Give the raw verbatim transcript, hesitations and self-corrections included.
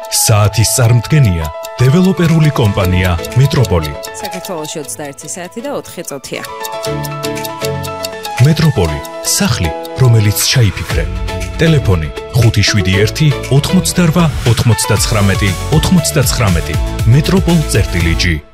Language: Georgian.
საათის წარმდგენია დეველოპერული კომპანია მეტროპოლი. საქართველოში ოცდაერთი საათი და ოთხი წუთია. მეტროპოლი, სახლი, რომელიც ჩაიფიქრე. ტელეფონი ხუთი შვიდი ერთი ოთხმოცდაოთხმოცდათხმეტი ოთხმოცდათხმეტი. მეტროპოლ წერტილი ჯი.